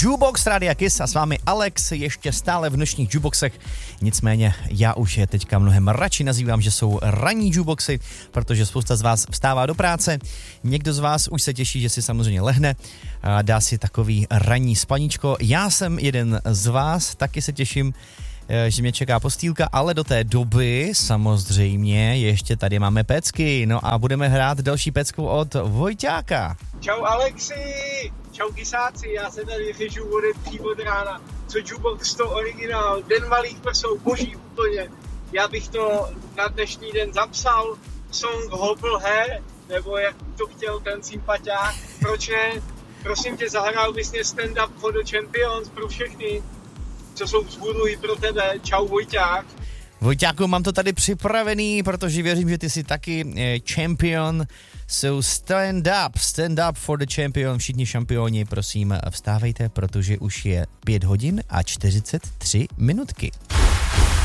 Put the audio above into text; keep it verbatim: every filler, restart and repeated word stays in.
Jukebox Rádia Kiss a s vámi Alex, ještě stále v nočních jukeboxech. Nicméně já už je teďka mnohem radši nazývám, že jsou ranní jukeboxy, protože spousta z vás vstává do práce. Někdo z vás už se těší, že si samozřejmě lehne a dá si takový ranní spaníčko. Já jsem jeden z vás, taky se těším, že mě čeká postýlka, ale do té doby samozřejmě ještě tady máme pecky, no a budeme hrát další pecku od Vojťáka. Čau Alexi, čau kysáci, já se tady řežu ode od rána, co Jukebox to originál, Den malých prsou, boží úplně. Já bych to na dnešní den zapsal, song Hobble Hair, nebo jak to chtěl ten sympatiák, proč ne? Prosím tě, zahrál bys mě Stand Up for the Champions pro všechny, co jsou vzhůru i pro tebe. Čau Vojťák. Vojťáku, mám to tady připravený, protože věřím, že ty jsi taky champion. So stand up, stand up for the champion. Všichni šampioni, prosím, vstávejte, protože už je pět hodin a čtyřicet tři minutky.